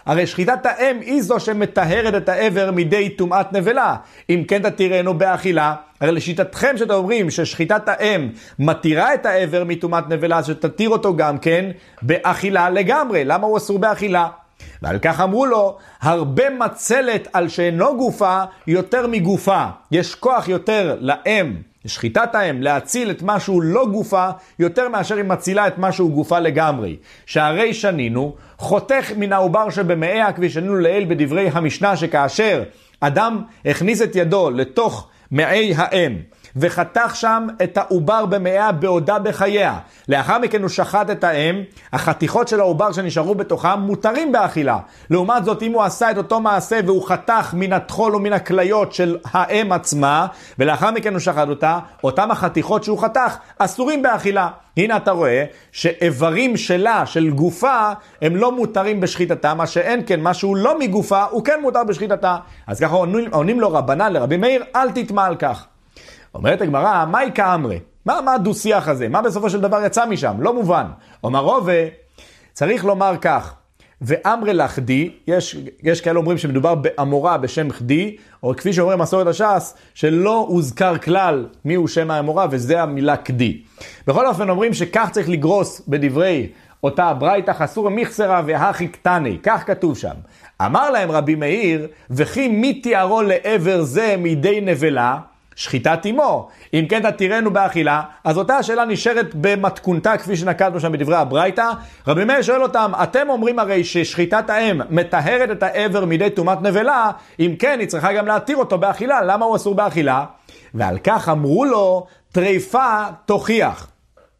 הרי שחיטת האם היא זו שמטהרת את העבר מידי טומאת נבלה. אם כן תתירנו באכילה, הרי לשיטתכם שאתם אומרים ששחיטת האם מתירה את העבר מטומאת נבלה, שתתיר אותו גם כן באכילה לגמרי. למה הוא אסור באכילה? ועל כך אמרו לו, הרבה מצלת על שאינו גופה יותר מגופה. יש כוח יותר לאם, שחיטת האם, להציל את משהו לא גופה, יותר מאשר היא מצילה את משהו גופה לגמרי. שהרי שנינו, חותך מן העובר שבמאיה, כפי שנינו לעיל בדברי המשנה, שכאשר אדם הכניס את ידו לתוך מעי האם, וחתך שם את העובר במאה בעודה בחייה. לאחר מכן הוא שחט את האם, החתיכות של העובר שנשארו בתוכם מותרים באכילה. לעומת זאת, אם הוא עשה את אותו מעשה והוא חתך מן התחול או מן הכליות של האם עצמה, ולאחר מכן הוא שחט אותה, אותם החתיכות שהוא חתך אסורים באכילה. הנה אתה רואה שאיברים שלה, של גופה, הם לא מותרים בשחיטתה, מה שאין כן, משהו לא מגופה, הוא כן מותר בשחיטתה. אז ככה עונים לו רבנן לרבי מאיר, אל תתמה על כך. אומרת הגמרא, מהי כאמרי? מה הדו-שיח הזה? מה בסופו של דבר יצא משם? לא מובן. אומר רובה, צריך לומר כך, ואמרי לחדי, יש כאלה אומרים שמדובר באמורה בשם חדי, או כפי שאומרים מסורת הש"ס, שלא הוזכר כלל מיהו שם האמורה, וזה המילה קדי. בכל אופן אומרים שכך צריך לגרוס בדברי אותה ברייתא, חסור מחסרה והכי קטני, כך כתוב שם. אמר להם רבי מאיר, וכי מי תיארו לעבר זה מידי נבלה? שחיטת אמו. אם כן תתירנו באכילה, אז אותה השאלה נשארת במתכונתה כפי שנקטנו שם בדברי הברייתא. רבי מאיר שואל אותם, אתם אומרים הרי ששחיטת האם מטהרת את העבר מידי טומאת נבלה, אם כן היא צריכה גם להתיר אותו באכילה, למה הוא אסור באכילה? ועל כך אמרו לו, טריפה תוכיח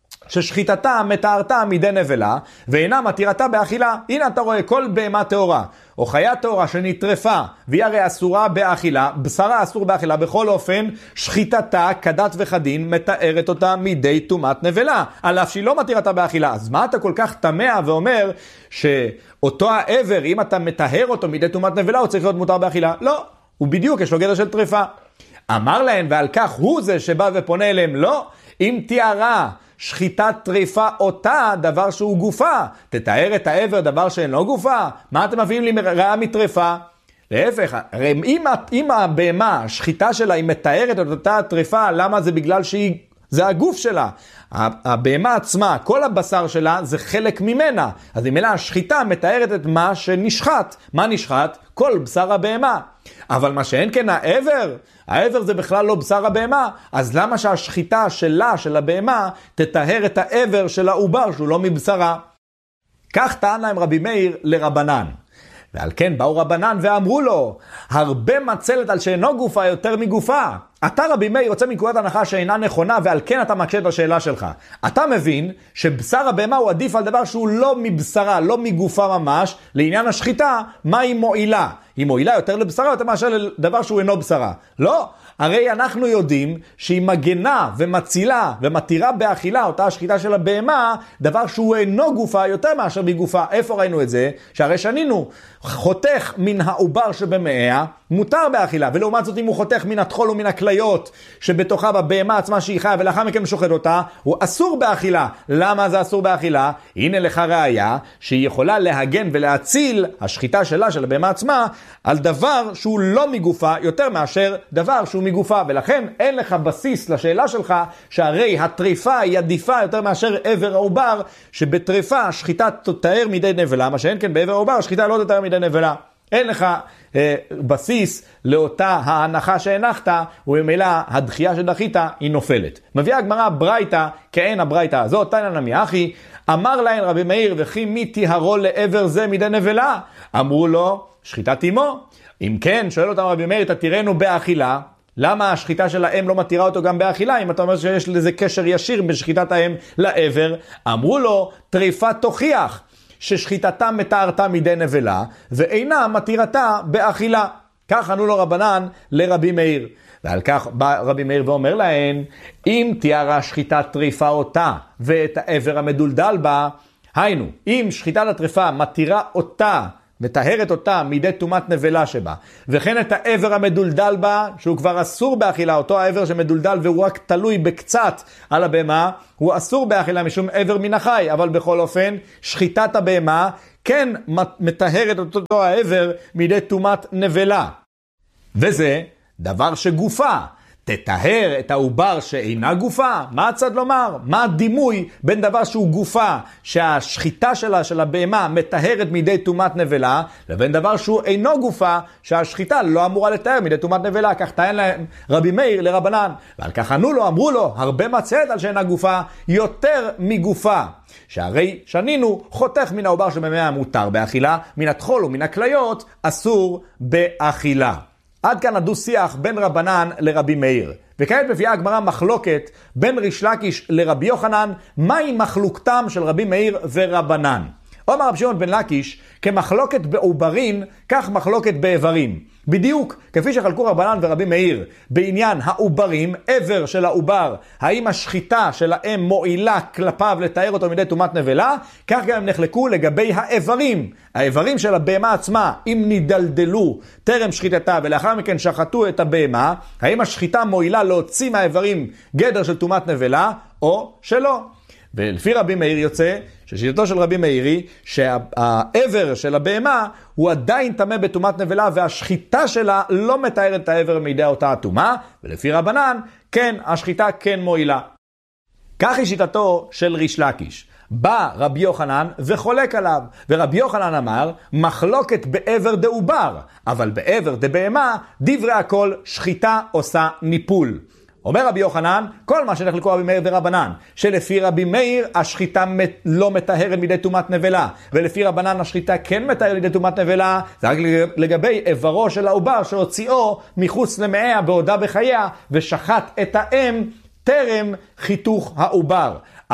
ששחיטתה מטהרתה מידי נבלה, ואינה מתירתה באכילה. הנה אתה רואה, כל בהמה טהורה, או חיה טהורה שנטרפה, והיא הרי אסורה באכילה, בשרה אסור באכילה, בכל אופן, שחיטתה כדת וכדין מטהרת אותה מידי טומאת נבלה, על אף שהיא לא מתירתה באכילה. אז מה אתה כל כך תמה ואומר שאותו העבר, אם אתה מטהר אותו מידי טומאת נבלה, הוא צריך להיות מותר באכילה? לא, הוא בדיוק, יש לו גדר של טרפה. אמר להם, ועל כך הוא זה שבא ופונה אליהם, לא, אם תיארה שחיטת טריפה אותה דבר שהוא גופה, תתאר את העבר דבר שאינו גופה. מה אתם מביאים לי רעה מטריפה? להפך, אם הבהמה, השחיטה שלה היא מתארת את אותה טריפה, למה זה? בגלל זה הגוף שלה. הבהמה עצמה, כל הבשר שלה זה חלק ממנה. אז אם אלא השחיטה מתארת את מה שנשחט. מה נשחט? כל בשר הבהמה. אבל מה שאין כן העבר זה בכלל לא בשר הבהמה. אז למה שהשחיטה שלה, של הבהמה, תטהר את העבר של העובר שהוא לא מבשרה? כך טען להם רבי מאיר לרבנן. ועל כן באו רבנן ואמרו לו, הרבה מצלת על שאינו גופה יותר מגופה. אתה רבי מאיר יוצא מנקודת הנחה שאינה נכונה, ועל כן אתה מקשה את השאלה שלך. אתה מבין שבשר הבהמה הוא עדיף על דבר שהוא לא מבשרה, לא מגופה ממש. לעניין השחיטה, מה היא מועילה? היא מועילה יותר לבשרה, יותר מאשר לדבר שהוא אינו בשרה. לא, הרי אנחנו יודעים שהיא מגנה ומצילה ומתירה באכילה, אותה השחיטה של הבהמה, דבר שהוא אינו גופה יותר מאשר מגופה. איפה ראינו את זה? שהרי שנינו, חותך מן העובר שבמאה, מותר באכילה, ולעומת זאת אם הוא חותך מן התחול ומן הכליות שבתוכה בבהמה עצמה שהיא חיה ולאחר מכן שוחט אותה, הוא אסור באכילה. למה זה אסור באכילה? הנה לך ראיה שהיא יכולה להגן ולהציל השחיטה שלה, של הבהמה עצמה, על דבר שהוא לא מגופה יותר מאשר דבר שהוא מגופה, ולכן אין לך בסיס לשאלה שלך שהרי הטריפה היא עדיפה יותר מאשר עבר העובר, שבטריפה השחיטה תתאר מידי נבלה, מה שאין כן בעבר העובר השחיטה לא תתאר מידי נבלה. אין לך בסיס לאותה ההנחה שהנחת, ובמילא הדחייה שדחית היא נופלת. מביאה הגמרא ברייתא כעין הברייתא הזאת, תניא נמי אחי, אמר להם רבי מאיר, וכי מי תיהרו לעבר זה מידי נבלה? אמרו לו, שחיטת אמו. אם כן, שואל אותם רבי מאיר, תתירנו באכילה. למה השחיטה של האם לא מתירה אותו גם באכילה, אם אתה אומר שיש לזה קשר ישיר בשחיטת האם לעבר? אמרו לו, טריפה תוכיח ששחיטתה מטהרתה מידי נבלה, ואינה מתירתה באכילה. כך ענו לו רבנן לרבי מאיר. ועל כך בא רבי מאיר ואומר להן, אם תיארה שחיטת טריפה אותה ואת העבר המדולדל בה, היינו, אם שחיטת הטריפה מתירה אותה מטהרת אותה מידי טומאת נבלה שבה, וכן את העבר המדולדל בה, שהוא כבר אסור באכילה, אותו העבר שמדולדל והוא רק תלוי בקצת על הבהמה, הוא אסור באכילה משום עבר מן החי, אבל בכל אופן, שחיטת הבהמה כן מטהרת אותו העבר מידי טומאת נבלה. וזה דבר שגופה. תטהר את העובר שאינה גופה? מה הצד לומר? מה הדימוי בין דבר שהוא גופה, שהשחיטה שלה, של הבהמה, מטהרת מידי טומאת נבלה, לבין דבר שהוא אינו גופה, שהשחיטה לא אמורה לטהר מידי טומאת נבלה? כך טען להם רבי מאיר לרבנן. ועל כך ענו לו, אמרו לו, הרבה מצאת על שאינה גופה, יותר מגופה. שהרי שנינו חותך מן העובר שבהמה מותר באכילה, מן הטחול ומן הכליות אסור באכילה. עד כאן הדו שיח בין רבנן לרבי מאיר. וכעת מביאה הגמרא מחלוקת בין ריש לקיש לרבי יוחנן, מהי מחלוקתם של רבי מאיר ורבנן. אומר רבי שמעון בן לקיש, כמחלוקת בעוברין, כך מחלוקת באיברים. בדיוק כפי שחלקו רבנן ורבי מאיר בעניין העוברים, עבר של העובר, האם השחיטה של האם מועילה כלפיו לתאר אותו מידי טומאת נבלה, כך גם הם נחלקו לגבי האיברים. האיברים של הבהמה עצמה, אם נדלדלו טרם שחיטתה ולאחר מכן שחטו את הבהמה, האם השחיטה מועילה להוציא מהאיברים גדר של טומאת נבלה או שלא. ולפי רבי מאיר יוצא ששיטתו של רבי מאירי שהעבר של הבהמה הוא עדיין טמא בטומאת נבלה והשחיטה שלה לא מתארת את העבר מידי אותה הטומאה, ולפי רבנן כן, השחיטה כן מועילה. כך היא שיטתו של ריש לקיש. בא רבי יוחנן וחולק עליו, ורבי יוחנן אמר מחלוקת בעבר דעובר, אבל בעבר דבהמה דברי הכל שחיטה עושה ניפול. אומר רבי יוחנן, כל מה שנחלקו רבי מאיר ורבנן, שלפי רבי מאיר השחיטה לא מטהרת מידי טומאת נבלה, ולפי רבנן השחיטה כן מטהרת מידי טומאת נבלה, זה רק לגבי איברו של העובר שהוציאו מחוץ למעיה בעודה בחייה, ושחט את האם טרם חיתוך העובר.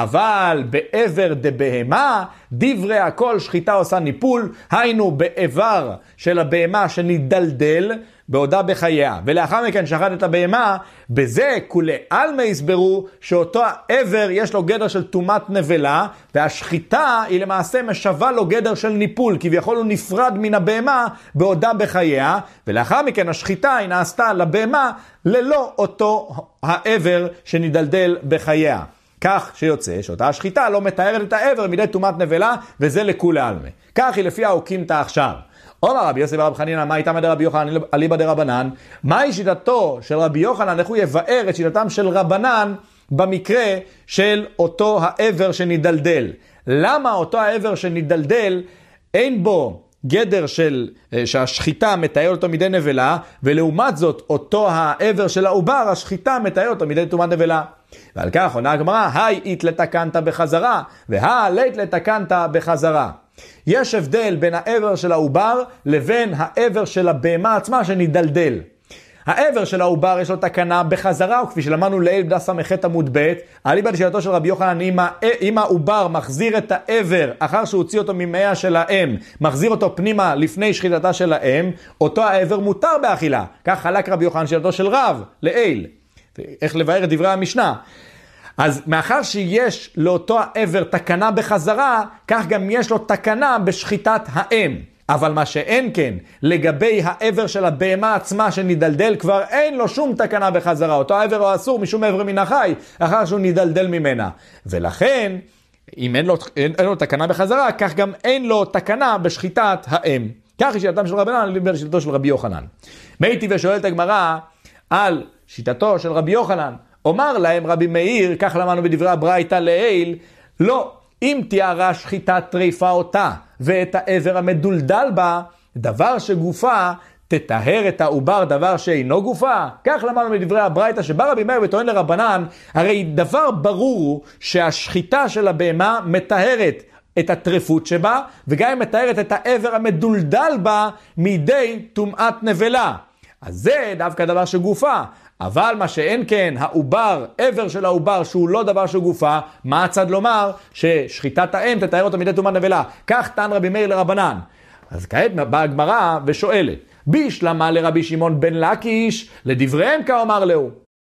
אבל בעבר דבהמה, דברי הכל שחיטה עושה ניפול, היינו בעבר של הבהמה שנדלדל בעודה בחייה, ולאחר מכן שחט את הבהמה, בזה כולי עלמא הסברו שאותו העבר יש לו גדר של טומאת נבלה, והשחיטה היא למעשה משווה לו גדר של ניפול, כביכול הוא נפרד מן הבהמה בעודה בחייה, ולאחר מכן השחיטה היא נעשתה לבהמה ללא אותו העבר שנדלדל בחייה. כך שיוצא שאותה השחיטה לא מתארת את העבר מידי טומאת נבלה, וזה לכולי עלמא. כך היא לפי האוקימתא עכשיו. אומר רבי יוסי ורבי חנינא, מה איתה מדי רבי יוחנן אליבא דרבנן? מהי שיטתו של רבי יוחנן? איך הוא יבאר את שיטתם של רבנן במקרה של אותו העבר שנדלדל? למה אותו העבר שנדלדל אין בו גדר של שהשחיטה מתאר אותו מידי נבלה, ולעומת זאת אותו העבר של העובר השחיטה מתאר אותו מידי טומאת נבלה? ועל כך עונה הגמרא, היי אית לתקנת בחזרה, והלית לתקנת בחזרה. יש הבדל בין העבר של העובר לבין העבר של הבהמה עצמה שנדלדל. העבר של העובר יש לו תקנה בחזרה, וכפי שלמדנו לעיל בדף ס"ח עמוד ב', אליבא דשיטתו של רבי יוחנן, אם העובר מחזיר את העבר אחר שהוציא אותו ממעיה של האם, מחזיר אותו פנימה לפני שחיטתה של האם, אותו העבר מותר באכילה. כך חלק רבי יוחנן שיטתו של רב לעיל. איך לבאר את דברי המשנה. אז מאחר שיש לאותו העבר תקנה בחזרה, כך גם יש לו תקנה בשחיטת האם. אבל מה שאין כן, לגבי העבר של הבהמה עצמה שנדלדל, כבר אין לו שום תקנה בחזרה. אותו העבר הוא אסור משום עבר מן החי, אחר שהוא נדלדל ממנה. ולכן, אם אין לו תקנה בחזרה, כך גם אין לו תקנה בשחיטת האם. כך היא שיטתם של רבנן, לבין שיטתו של רבי יוחנן. מייתי ושואלת הגמרא על שיטתו של רבי יוחנן, אומר להם רבי מאיר, כך למדנו בדברי הברייתא לעיל, לא, אם תיארה שחיטה טריפה אותה, ואת העבר המדולדל בה, דבר שגופה, תטהר את העובר דבר שאינו גופה. כך למדנו בדברי הברייתא שבא רבי מאיר וטוען לרבנן, הרי דבר ברור הוא שהשחיטה של הבהמה מטהרת את הטרפות שבה, וגם היא מטהרת את העבר המדולדל בה מידי טומאת נבלה. אז זה דווקא דבר שגופה. אבל מה שאין כן, העובר, עבר של העובר שהוא לא דבר שהוא גופה, מה הצד לומר? ששחיטת האם תתאר אותו מידי טומאת נבלה. כך טען רבי מאיר לרבנן. אז כעת באה הגמרא ושואלת, בישלמה לרבי שמעון בן לקיש, לדבריהם כאומר לו.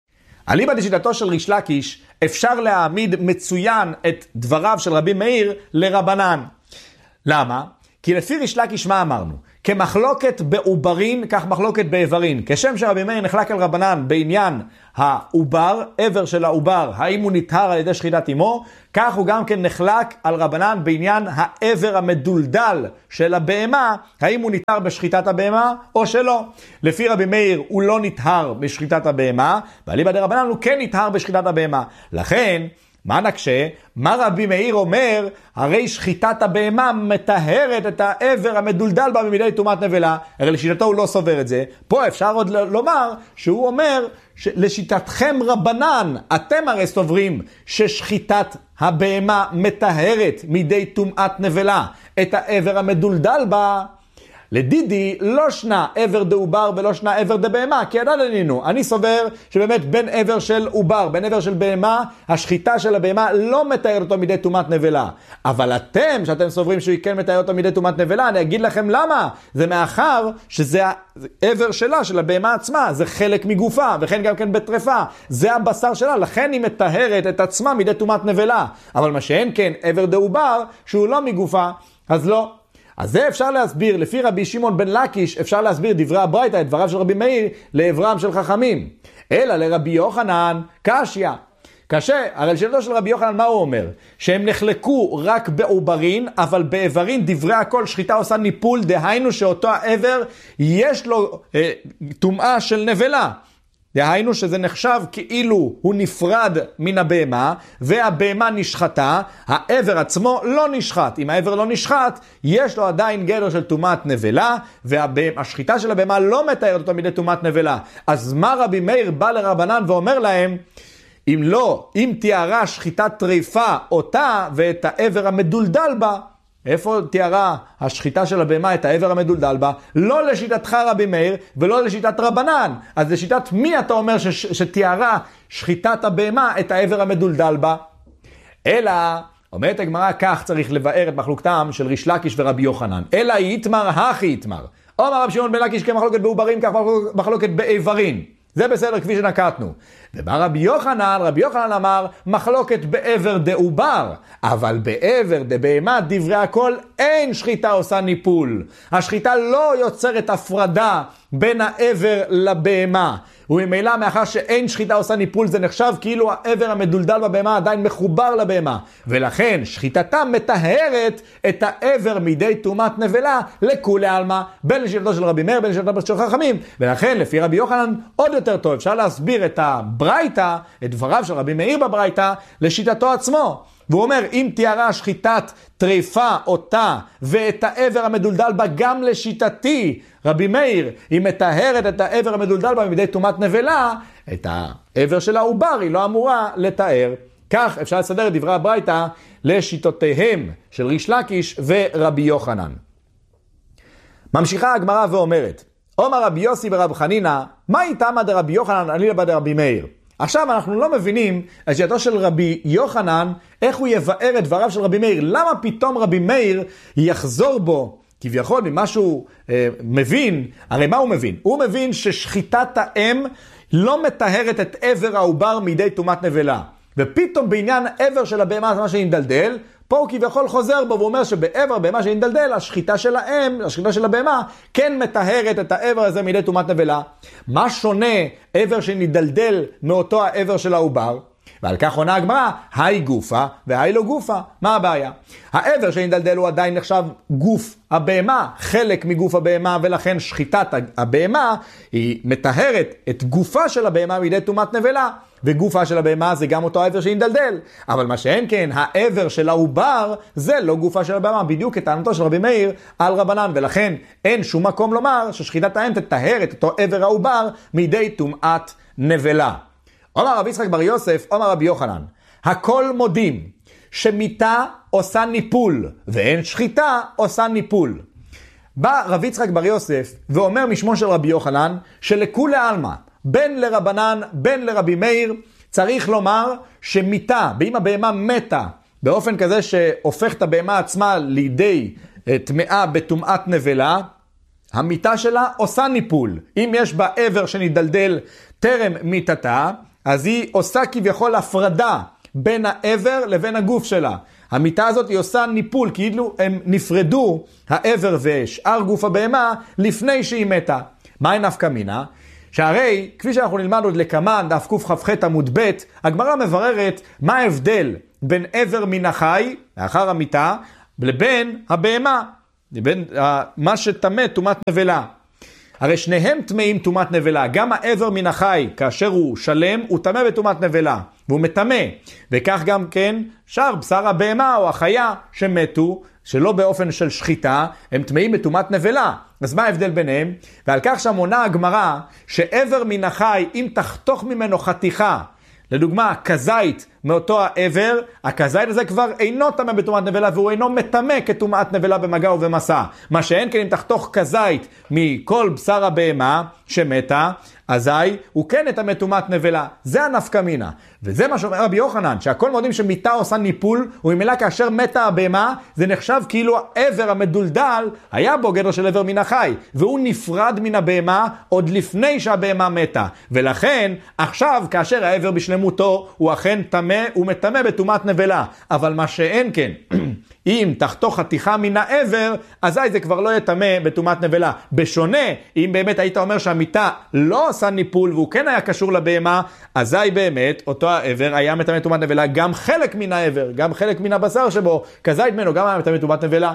אליבא דשיטתו של ריש לקיש, אפשר להעמיד מצוין את דבריו של רבי מאיר לרבנן. למה? כי לפי ריש לקיש מה אמרנו? כמחלוקת בעוברין, כך מחלוקת באיברין. כשם שרבי מאיר נחלק על רבנן בעניין העובר, עבר של העובר, האם הוא נטהר על ידי שחיטת אמו, כך הוא גם כן נחלק על רבנן בעניין העבר המדולדל של הבהמה, האם הוא נטהר בשחיטת הבהמה או שלא. לפי רבי מאיר הוא לא נטהר בשחיטת הבהמה, ואליבא דרבנן הוא כן נטהר בשחיטת הבהמה. לכן, מה נקשה? מה רבי מאיר אומר? הרי שחיטת הבהמה מטהרת את העבר המדולדל בה ממידי טומאת נבלה. הרי לשיטתו הוא לא סובר את זה. פה אפשר עוד לומר שהוא אומר לשיטתכם רבנן, אתם הרי סוברים ששחיטת הבהמה מטהרת מידי טומאת נבלה את העבר המדולדל בה. לדידי לא שנה עבר דעובר ולא שנה עבר דבהמה, כי ידע לנו, אני סובר שבאמת בין עבר של עובר, בין עבר של בהמה, השחיטה של הבהמה לא מתארת אותו מידי טומאת נבלה. אבל אתם, שאתם סוברים שהוא כן מתאר אותו מידי טומאת נבלה, אני אגיד לכם למה. זה מאחר שזה העבר שלה, של הבהמה עצמה, זה חלק מגופה, וכן גם כן בטרפה. זה הבשר שלה, לכן היא מתארת את עצמה מידי טומאת נבלה. אבל מה שאין כן, עבר דעובר, שהוא לא מגופה, אז לא. אז זה אפשר להסביר, לפי רבי שמעון בן לקיש, אפשר להסביר דברי הברייתא, את דבריו של רבי מאיר, לעברם של חכמים. אלא לרבי יוחנן, קשיא. קשה, הרי לשאלתו של רבי יוחנן, מה הוא אומר? שהם נחלקו רק בעוברין, אבל באיברין דברי הכל שחיטה עושה ניפול, דהיינו שאותו העבר יש לו טומאה של נבלה. דהיינו שזה נחשב כאילו הוא נפרד מן הבהמה, והבהמה נשחטה, העבר עצמו לא נשחט. אם העבר לא נשחט, יש לו עדיין גדר של טומאת נבלה, והשחיטה של הבהמה לא מתארת אותו מידי טומאת נבלה. אז מה רבי מאיר בא לרבנן ואומר להם, אם לא, אם תיארה שחיטת טריפה אותה ואת העבר המדולדל בה, איפה תיארה השחיטה של הבהמה את העבר המדולדל בה? לא לשיטתך רבי מאיר ולא לשיטת רבנן. אז לשיטת מי אתה אומר שתיארה שחיטת הבהמה את העבר המדולדל בה? אלא, אומרת הגמרא, כך צריך לבאר את מחלוקתם של ריש לקיש ורבי יוחנן. אלא יתמר הכי יתמר. אומר רבי שמעון בן לקיש כמחלוקת בעוברין, כך מחלוקת באיברין. זה בסדר כפי שנקטנו. ובא רבי יוחנן אמר מחלוקת בעבר דעובר, אבל בעבר דבהמה דברי הכל אין שחיטה עושה ניפול. השחיטה לא יוצרת הפרדה בין העבר לבהמה. וממילא מאחר שאין שחיטה עושה ניפול, זה נחשב כאילו העבר המדולדל בבהמה עדיין מחובר לבהמה. ולכן שחיטתה מטהרת את העבר מידי טומאת נבלה לכולי עלמא, בין לשיטתו של רבי מאיר, בין לשיטתו של חכמים. ולכן לפי רבי יוחנן עוד יותר טוב, אפשר להסביר את הברייתא, את דבריו של רבי מאיר בברייתא, לשיטתו עצמו. והוא אומר, אם תיארה שחיטת טריפה אותה ואת העבר המדולדל בה גם לשיטתי, רבי מאיר, היא מטהרת את העבר המדולדל בה מדי טומאת נבלה, את העבר של העובר היא לא אמורה לתאר. כך אפשר לסדר את דברי הברייתא לשיטותיהם של ריש לקיש ורבי יוחנן. ממשיכה הגמרא ואומרת, אומר רבי יוסי ברב חנינא, מה איתמא דרבי יוחנן אליבא דרבי מאיר? עכשיו אנחנו לא מבינים את שיטתו של רבי יוחנן, איך הוא יבאר את דבריו של רבי מאיר. למה פתאום רבי מאיר יחזור בו, כביכול ממה שהוא מבין? הרי מה הוא מבין? הוא מבין ששחיטת האם לא מטהרת את עבר העובר מידי טומאת נבלה. ופתאום בעניין עבר של הבהמה, מה שנדלדל, פה הוא כביכול חוזר בו, והוא אומר שבעבר בהמה שנדלדל, השחיטה של האם, השחיטה של הבהמה, כן מטהרת את העבר הזה מידי טומאת נבלה. מה שונה עבר שנדלדל מאותו העבר של העובר? ועל כך עונה הגמרא, היי גופה והי לא גופה. מה הבעיה? העבר שנדלדל הוא עדיין נחשב גוף הבהמה, חלק מגוף הבהמה, ולכן שחיטת הבהמה היא מטהרת את גופה של הבהמה מידי טומאת נבלה. וגופה של הבהמה זה גם אותו העבר שנדלדל. אבל מה שאין כן, העבר של העובר זה לא גופה של הבהמה, בדיוק כטענתו של רבי מאיר על רבנן, ולכן אין שום מקום לומר ששחיטת האם תטהר את אותו עבר העובר מידי טומאת נבלה. אומר רבי יצחק בר יוסף, אומר רבי יוחנן, הכל מודים שמיתה עושה ניפול ואין שחיטה עושה ניפול. בא רבי יצחק בר יוסף ואומר משמו של רבי יוחנן שלכולי עלמא, בין לרבנן, בין לרבי מאיר, צריך לומר שמיתה, באם הבהמה מתה, באופן כזה שהופך את הבהמה עצמה לידי טמאה בטומאת נבלה, המיתה שלה עושה ניפול. אם יש בה עבר שנדלדל טרם מיתתה, אז היא עושה כביכול הפרדה בין העבר לבין הגוף שלה. המיטה הזאת היא עושה ניפול, כאילו הם נפרדו, העבר ושאר גוף הבהמה, לפני שהיא מתה. מהי נפקא מינה? שהרי, כפי שאנחנו נלמד עוד לקמן, דף קכ"ח עמוד ב', הגמרא מבררת מה ההבדל בין עבר מן החי, לאחר המיטה, לבין הבהמה, לבין מה שטמא טומאת נבלה. הרי שניהם טמאים טומאת נבלה, גם העבר מן החי, כאשר הוא שלם, הוא טמא בטומאת נבלה, והוא מטמא. וכך גם כן, שאר בשר הבהמה או החיה שמתו, שלא באופן של שחיטה, הם טמאים בטומאת נבלה. אז מה ההבדל ביניהם? ועל כך שמונה הגמרא, שעבר מן החי, אם תחתוך ממנו חתיכה, לדוגמה, כזית מאותו העבר, הכזית הזה כבר אינו טמא בטומאת נבלה, והוא אינו מטמא כטומאת נבלה במגע ובמסע. מה שאין כן אם תחתוך כזית מכל בשר הבהמה שמתה, אזי הוא כן יטמא טומאת נבלה. זה הנפקא מינה. וזה מה שאומר רבי יוחנן, שהכל מודים שמיטה עושה ניפול, וממילא כאשר מתה הבהמה, זה נחשב כאילו העבר המדולדל היה בו גדר של עבר מן החי, והוא נפרד מן הבהמה עוד לפני שהבהמה מתה. ולכן, עכשיו כאשר העבר בשלמותו, הוא אכן טמא, הוא מטמא בטומאת נבלה. אבל מה שאין כן, אם תחתוך חתיכה מן העבר, אזי זה כבר לא יטמא בטומאת נבלה. בשונה, אם באמת היית אומר שהמיטה לא עושה ניפול והוא כן היה קשור לבהמה, אזי באמת אותו העבר היה מטמא בטומאת נבלה, גם חלק מן העבר, גם חלק מן הבשר שבו, כזית ממנו גם היה מטמא בטומאת נבלה.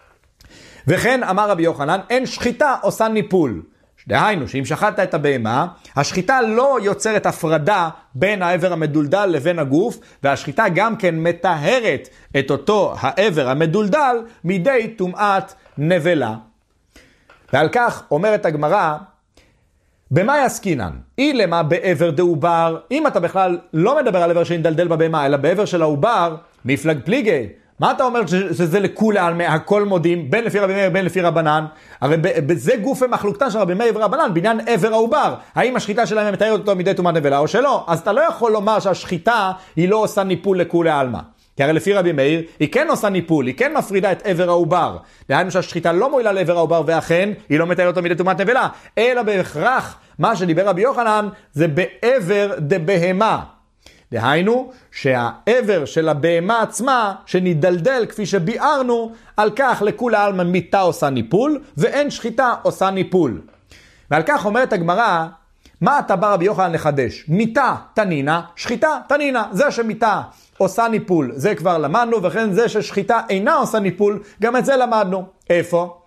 וכן אמר רבי יוחנן, אין שחיטה עושה ניפול. דהיינו, שאם שחטת את הבהמה, השחיטה לא יוצרת הפרדה בין העבר המדולדל לבין הגוף, והשחיטה גם כן מטהרת את אותו העבר המדולדל מידי טומאת נבלה. ועל כך אומרת הגמרא, במה יסקינן? אילמה בעבר דעובר, אם אתה בכלל לא מדבר על עבר שנדלדל בבהמה, אלא בעבר של העובר, מפלג פליגי. מה אתה אומר שזה לכולי עלמא, הכל מודים, בין לפי רבי מאיר, בין לפי רבנן? הרי בזה גוף המחלוקתן של רבי מאיר ורבנן, בעניין עבר העובר. האם השחיטה שלהם מתארת אותו מידי טומאת נבלה או שלא? אז אתה לא יכול לומר שהשחיטה היא לא עושה ניפול לכולי עלמא. כי הרי לפי רבי מאיר, היא כן עושה ניפול, היא כן מפרידה את עבר העובר. דהיינו שהשחיטה לא מועילה לעבר העובר, ואכן היא לא מתארת אותו מידי טומאת נבלה. אלא בהכרח, מה שדיבר רבי יוחנן, זה בעבר דבהמה. דהיינו שהעבר של הבהמה עצמה שנידלדל כפי שביארנו, על כך לכולי עלמא מיטה עושה ניפול ואין שחיטה עושה ניפול. ועל כך אומרת הגמרא, מה אתה בא רבי יוחנן לחדש? מיטה תנינה, שחיטה תנינה. זה שמיטה עושה ניפול, זה כבר למדנו, וכן זה ששחיטה אינה עושה ניפול, גם את זה למדנו. איפה?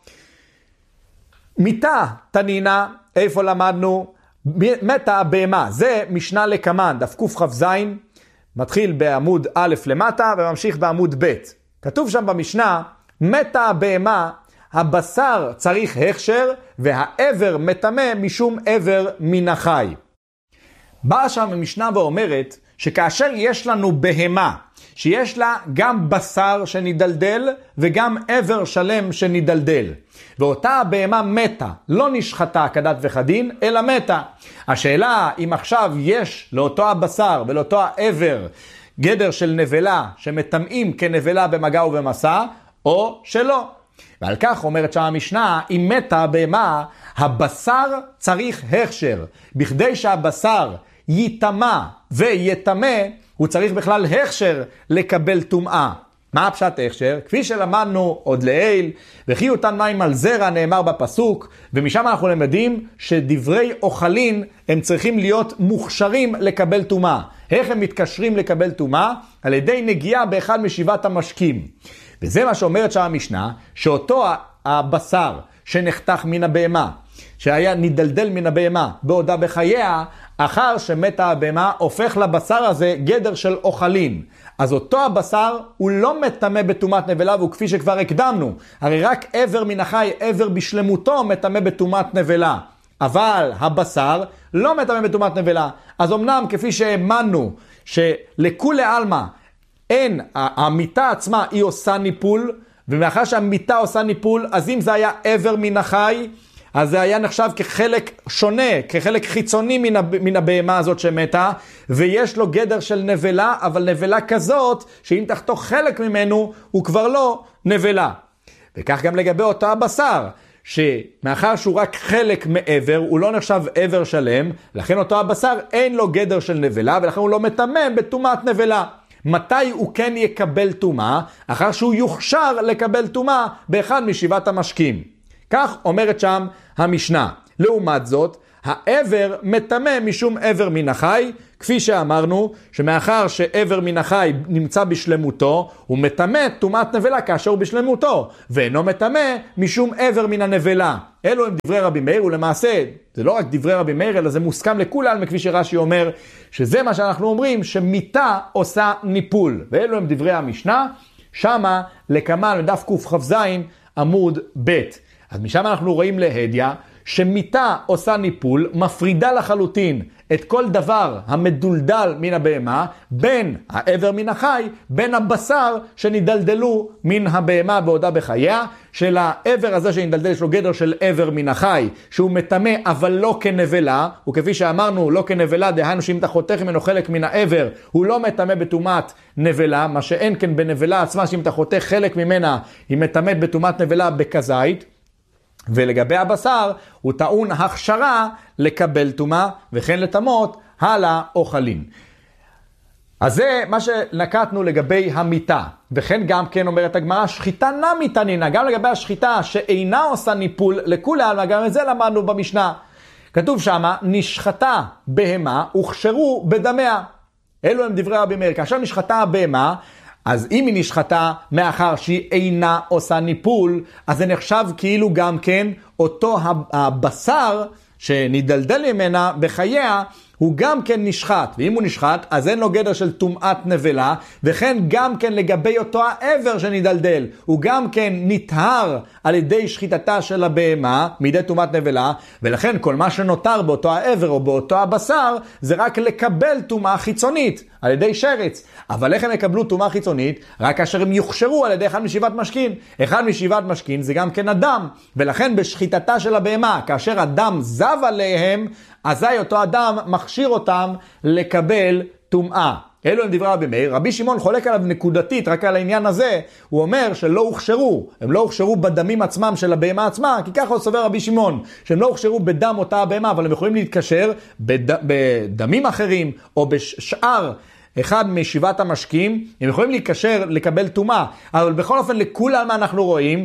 מיטה תנינה, איפה למדנו? מתה הבהמה, זה משנה לקמן, דף קכ"ז, מתחיל בעמוד א' למטה וממשיך בעמוד ב'. כתוב שם במשנה, מתה הבהמה, הבשר צריך הכשר והעבר מטמא משום עבר מן החי. באה שם המשנה ואומרת שכאשר יש לנו בהמה, שיש לה גם בשר שנידלדל וגם עבר שלם שנידלדל, ואותה הבהמה מתה, לא נשחטה כדת וכדין, אלא מתה. השאלה אם עכשיו יש לאותו הבשר ולאותו העבר גדר של נבלה שמטמאים כנבלה במגע ובמסע, או שלא. ועל כך אומרת שם המשנה, אם מתה הבהמה, הבשר צריך הכשר. בכדי שהבשר יטמא ויטמא, הוא צריך בכלל הכשר לקבל טומאה. מה הפשט הכשר? כפי שלמדנו עוד לעיל, וכי אותן מים על זרע נאמר בפסוק, ומשם אנחנו למדים שדברי אוכלין הם צריכים להיות מוכשרים לקבל טומאה. איך הם מתקשרים לקבל טומאה? על ידי נגיעה באחד משבעת המשקים. וזה מה שאומרת שם המשנה, שאותו הבשר שנחתך מן הבהמה, שהיה נידלדל מן הבהמה בעודה בחייה, אחר שמתה הבהמה הופך לבשר הזה גדר של אוכלין. אז אותו הבשר הוא לא מטמא בטומאת נבלה, והוא כפי שכבר הקדמנו. הרי רק עבר מן החי, עבר בשלמותו מטמא בטומאת נבלה. אבל הבשר לא מטמא בטומאת נבלה. אז אמנם כפי שהאמנו שלכולי עלמא אין, המיטה עצמה היא עושה ניפול, ומאחר שהמיטה עושה ניפול, אז אם זה היה עבר מן החי, אז זה היה נחשב כחלק שונה, כחלק חיצוני מן הבהמה הזאת שמתה, ויש לו גדר של נבלה, אבל נבלה כזאת, שאם תחתוך חלק ממנו, הוא כבר לא נבלה. וכך גם לגבי אותו הבשר, שמאחר שהוא רק חלק מעבר, הוא לא נחשב עבר שלם, לכן אותו הבשר אין לו גדר של נבלה, ולכן הוא לא מטמא בטומאת נבלה. מתי הוא כן יקבל טומאה? אחר שהוא יוכשר לקבל טומאה באחד משבעת המשקים. כך אומרת שם המשנה. לעומת זאת, העבר מטמא משום עבר מן החי, כפי שאמרנו, שמאחר שעבר מן החי נמצא בשלמותו, הוא מטמא טומאת נבלה כאשר הוא בשלמותו, ואינו מטמא משום עבר מן הנבלה. אלו הם דברי רבי מאיר, ולמעשה, זה לא רק דברי רבי מאיר, אלא זה מוסכם לכולם, כפי שרש"י אומר, שזה מה שאנחנו אומרים, שמיתה עושה ניפול. ואלו הם דברי המשנה, שמה לקמן לדף קכ"ז עמוד ב'. אז משם אנחנו רואים להדיא, שמיתה עושה ניפול, מפרידה לחלוטין את כל דבר המדולדל מן הבהמה, בין העבר מן החי, בין הבשר שנדלדלו מן הבהמה בעודה בחייה, של העבר הזה שנדלדל יש לו גדר של עבר מן החי, שהוא מטמא אבל לא כנבלה, וכפי שאמרנו לא כנבלה, דהיינו שאם אתה חותך ממנו חלק מן העבר, הוא לא מטמא בטומאת נבלה, מה שאין כן בנבלה עצמה, שאם אתה חותך חלק ממנה, היא מטמאת בטומאת נבלה בכזית, ולגבי הבשר הוא טעון הכשרה לקבל טומאה וכן לטמאות הלאה אוכלים. אז זה מה שנקטנו לגבי המיתה. וכן גם כן אומרת הגמרא, שחיטה נמי תנינא, גם לגבי השחיטה שאינה עושה ניפול לכולי עלמא, גם את זה למדנו במשנה. כתוב שמה, נשחטה בהמה הוכשרו בדמיה. אלו הם דברי רבי מאיר. כאשר נשחטה הבהמה, אז אם היא נשחטה מאחר שהיא אינה עושה ניפול, אז זה נחשב כאילו גם כן אותו הבשר שנדלדל ממנה בחייה, הוא גם כן נשחט. ואם הוא נשחט, אז אין לו גדר של טומאת נבלה, וכן גם כן לגבי אותו העבר שנדלדל, הוא גם כן נטהר על ידי שחיטתה של הבהמה, מידי טומאת נבלה, ולכן כל מה שנותר באותו העבר או באותו הבשר, זה רק לקבל טומאה חיצונית, על ידי שרץ. אבל איך הם יקבלו טומאה חיצונית? רק כאשר הם יוכשרו על ידי אחד משבעת משכין. אחד משבעת משכין זה גם כן אדם, ולכן בשחיטתה של הבהמה, כאשר אדם זב עליהם, אזי אותו אדם מכשיר אותם לקבל טומאה. אלו הם דברי רבי מאיר. רבי שמעון חולק עליו נקודתית, רק על העניין הזה, הוא אומר שלא הוכשרו, הם לא הוכשרו בדמים עצמם של הבהמה עצמה, כי ככה הוא סובר רבי שמעון, שהם לא הוכשרו בדם אותה הבהמה, אבל הם יכולים להתקשר בדמים אחרים, או בשאר אחד משבעת המשקים, הם יכולים להתקשר לקבל טומאה, אבל בכל אופן לכולם אנחנו רואים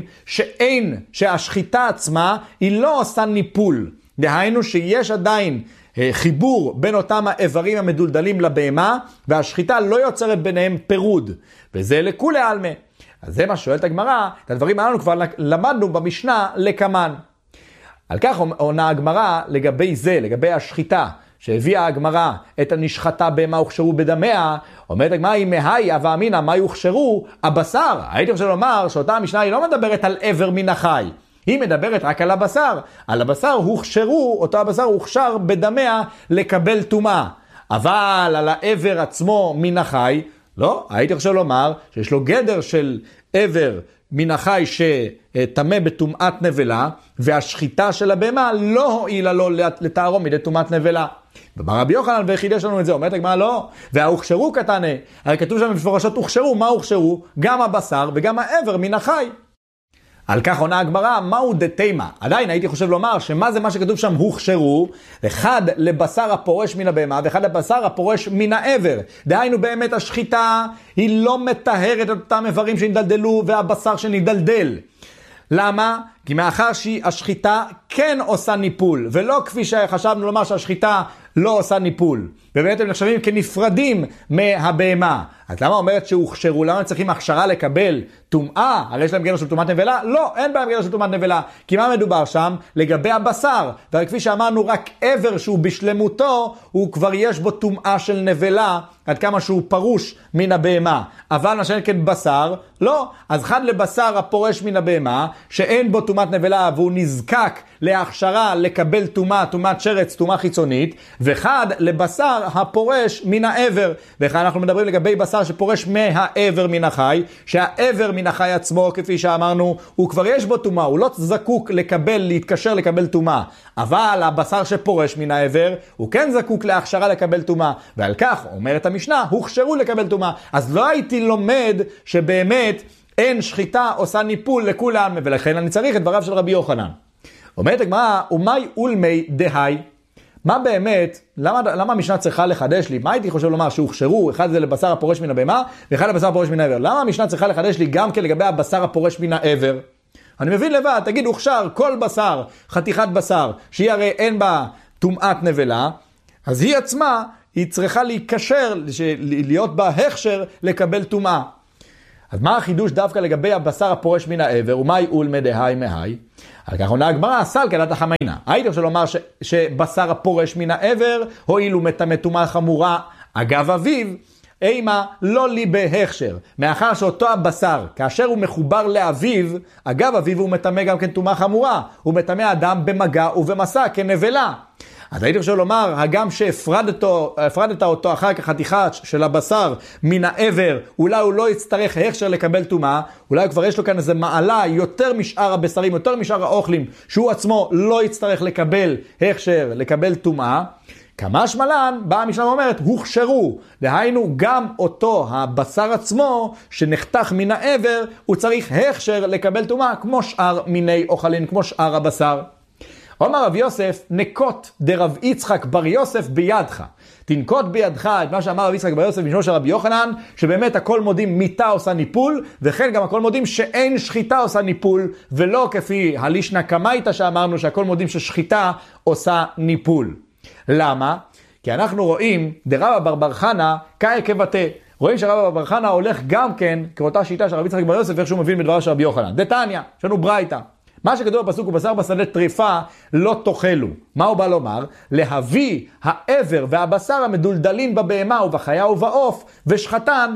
שהשחיטה עצמה היא לא עושה ניפול. דהיינו שיש עדיין חיבור בין אותם האיברים המדולדלים לבהמה, והשחיטה לא יוצרת ביניהם פירוד, וזה לכולי עלמא. אז זה מה שואלת הגמרא, את הדברים האלו כבר למדנו במשנה לקמן. על כך עונה הגמרא לגבי זה, לגבי השחיטה, שהביאה הגמרא את הנשחטה בהמה הוכשרו בדמיה, אומרת הגמרא, אם מהי הווה אמינא מה יוכשרו? הבשר. הייתי רוצה לומר שאותה המשנה היא לא מדברת על עבר מן החי, היא מדברת רק על הבשר. על הבשר הוכשרו, אותו הבשר הוכשר בדמיה לקבל טומאה. אבל על העבר עצמו מן החי, לא, הייתי חושב לומר שיש לו גדר של עבר מן החי שטמא בטומאת נבלה, והשחיטה של הבהמה לא הועילה לו לטהרו מידי טומאת נבלה. ובא רבי יוחנן וחידש לנו את זה, אומרת הגמרא לא, וההוכשרו קטנה, הרי כתוב שם מפורשות הוכשרו, מה הוכשרו? גם הבשר וגם העבר מן החי. על כך עונה הגמרא, מהו דתימה? עדיין הייתי חושב לומר שמה זה מה שכתוב שם הוכשרו, אחד לבשר הפורש מן הבהמה ואחד לבשר הפורש מן העבר. דהיינו באמת השחיטה היא לא מטהרת את אותם איברים שנדלדלו והבשר שנדלדל. למה? כי מאחר שהשחיטה כן עושה ניפול, ולא כפי שחשבנו לומר שהשחיטה לא עושה ניפול. ובאמת הם נחשבים כנפרדים מהבהמה. אז למה אומרת שהוכשרו? למה צריכים הכשרה לקבל טומאה? הרי יש להם גדר של טומאת נבלה? לא, אין בהם גדר של טומאת נבלה. כי מה מדובר שם? לגבי הבשר. וכפי שאמרנו, רק עבר שהוא בשלמותו, הוא כבר יש בו טומאה של נבלה, עד כמה שהוא פרוש מן הבהמה. אבל מה שאין כן בשר, לא. אז אחד לבשר הפורש מן הבהמה, שאין בו טומאת נבלה, והוא נזקק להכשרה לקבל טומאה, טומאת שרץ, טומאה חיצונית, ואחד לבשר הפורש מן העבר. וכאן אנחנו מדברים לגבי בשר שפורש מהעבר מן החי, שהעבר מן החי עצמו, כפי שאמרנו, הוא כבר יש בו טומאה, הוא לא זקוק להתקשר לקבל טומאה. אבל הבשר שפורש מן העבר, הוא כן זקוק להכשרה לקבל טומאה. ועל כך, אומרת המשנה, הוכשרו לקבל טומאה. אז לא הייתי לומד שבאמת אין שחיטה עושה ניפול לכולם, ולכן אני צריך את דבריו של רבי יוחנן. אומרת הגמרא, ומאי אולמי דהי? מה באמת, למה המשנה צריכה לחדש לי? מה הייתי חושב לומר שהוכשרו? אחד זה לבשר הפורש מן הבהמה, ואחד לבשר הפורש מן העבר. למה המשנה צריכה לחדש לי גם כן לגבי הבשר הפורש מן העבר? אני מבין לבד, תגיד, הוכשר כל בשר, חתיכת בשר, שהיא הרי אין בה טומאת נבלה, אז היא עצמה, היא צריכה להיקשר, להיות בה הכשר לקבל טומאה. אז מה החידוש דווקא לגבי הבשר הפורש מן העבר, ומאי אולמא דהאי מהי? על כך עונה הגמרא, סל כדת החמיינה. הייתי רוצה לומר שבשר הפורש מן העבר, הואילו מטמא טומאה חמורה, אגב אביו, אימה לא לי בהכשר. מאחר שאותו הבשר, כאשר הוא מחובר לאביו, אגב אביו הוא מטמא גם כן טומאה חמורה. הוא מטמא אדם במגע ובמסע כנבלה. אז הייתי חושב לומר, הגם שהפרדת אותו אחר כך חתיכה של הבשר מן העבר, אולי הוא לא יצטרך הכשר לקבל טומאה, אולי כבר יש לו כאן איזו מעלה יותר משאר הבשרים, יותר משאר האוכלים, שהוא עצמו לא יצטרך לקבל הכשר, לקבל טומאה. כמה שמלן, באה המשנה ואומרת, הוכשרו. דהיינו, גם אותו הבשר עצמו, שנחתך מן העבר, הוא צריך הכשר לקבל טומאה, כמו שאר מיני אוכלים, כמו שאר הבשר. אומר רב יוסף, נקוט דרב יצחק בר יוסף בידך. תנקוט בידך את מה שאמר רב יצחק בר יוסף משמו של רבי יוחנן, שבאמת הכל מודים מיתה עושה ניפול, וכן גם הכל מודים שאין שחיטה עושה ניפול, ולא כפי הלישנה קמייתא שאמרנו שהכל מודים ששחיטה עושה ניפול. למה? כי אנחנו רואים דרבא בר בר חנא כאי כבטא. רואים שרבא בר חנא הולך גם כן כאותה שיטה של רב יצחק בר יוסף, איך שהוא מבין בדבריו של רבי יוחנן. דתניא, יש לנו ברייתא. מה שכתוב בפסוק הוא בשר בשדה טריפה לא תאכלו. מה הוא בא לומר? להביא העבר והבשר המדולדלים בבהמה ובחיה ובעוף ושחטן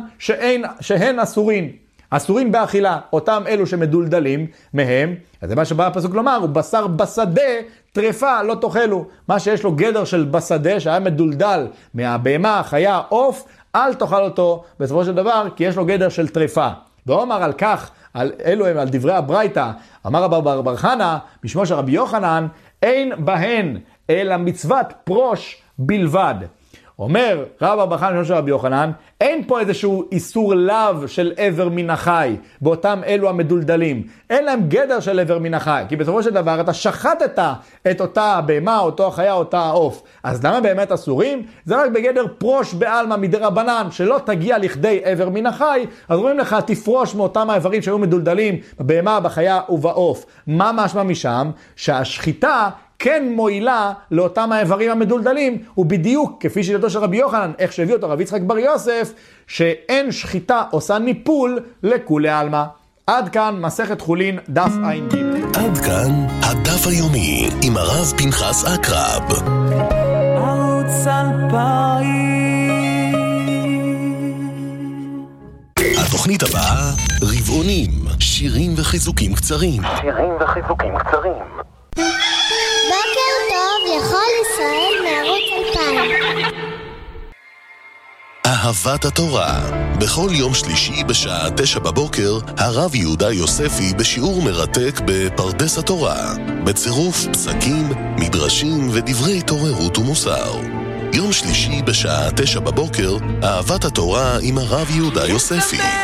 שהן אסורין. אסורים באכילה, אותם אלו שמדולדלים מהם. אז זה מה שבא הפסוק לומר, הוא בשר בשדה טריפה לא תאכלו. מה שיש לו גדר של בשדה שהיה מדולדל מהבהמה, חיה, עוף, אל תאכל אותו בסופו של דבר, כי יש לו גדר של טריפה. ואומר על כך, על אלו הם, על דברי הברייתא, אמר רב בר חנא, משמו של רבי יוחנן, אין בהן אלא מצוות פרוש בלבד. אומר רב בר חנא משמו של רבי יוחנן, אין פה איזשהו איסור לאו של עבר מן החי, באותם אלו המדולדלים. אין להם גדר של עבר מן החי, כי בסופו של דבר אתה שחטת את אותה הבהמה, אותו החיה, אותה העוף. אז למה באמת אסורים? זה רק בגדר פרוש בעלמא מדרבנן, שלא תגיע לכדי עבר מן החי, אז רואים לך תפרוש מאותם האיברים שהיו מדולדלים, בבהמה, בחיה ובעוף. מה משמע משם? שהשחיטה כן מועילה לאותם האיברים המדולדלים, ובדיוק כפי שיטתו של רבי יוחנן, איך שהביא אותו רב יצחק בר יוסף, שאין שחיטה עושה ניפול לכולי עלמא. עד כאן מסכת חולין דף ע"ג. עד כאן הדף היומי עם הרב פנחס אקרב. ערוץ 2000. התוכנית הבאה, רבעונים, שירים וחיזוקים קצרים. בוקר טוב לכל ישראל מערוץ 2000. אהבת התורה. בכל יום שלישי בשעה 9 בבוקר, הרב יהודה יוספי בשיעור מרתק בפרדס התורה, בצירוף פסקים, מדרשים ודברי התעוררות ומוסר. יום שלישי בשעה 9 בבוקר, אהבת התורה עם הרב יהודה יוספי.